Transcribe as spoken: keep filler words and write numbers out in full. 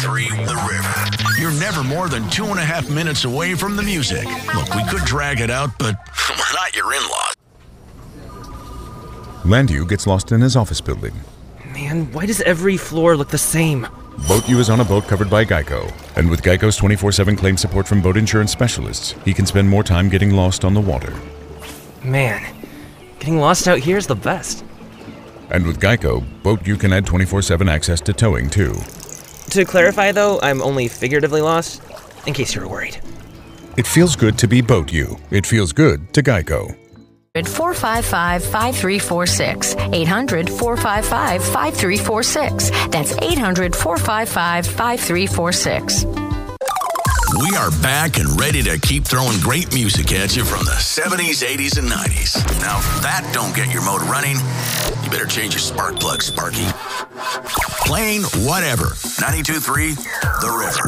three The River. You're never more than two and a half minutes away from the music. Look, we could drag it out, but we're not your in-laws. Landu gets lost in his office building. Man, why does every floor look the same? BoatU is on a boat covered by Geico, and with Geico's twenty-four seven claim support from boat insurance specialists, he can spend more time getting lost on the water. Man, getting lost out here is the best. And with Geico, BoatU can add twenty-four seven access to towing too. To clarify though, I'm only figuratively lost, in case you were worried. It feels good to be BoatU. It feels good to Geico. four five five, five three four six. eight hundred, four five five, five three four six. That's eight hundred, four five five, five three four six. We are back and ready to keep throwing great music at you from the seventies, eighties, and nineties. Now, if that don't get your motor running, you better change your spark plug, Sparky. Playing whatever. ninety-two point three The River.